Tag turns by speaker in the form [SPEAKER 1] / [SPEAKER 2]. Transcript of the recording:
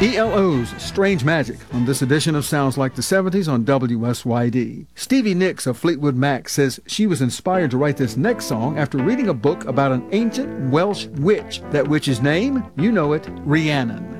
[SPEAKER 1] ELO's Strange Magic on this edition of Sounds Like the 70s on WSYD. Stevie Nicks of Fleetwood Mac says she was inspired to write this next song after reading a book about an ancient Welsh witch. That witch's name? You know it, Rhiannon.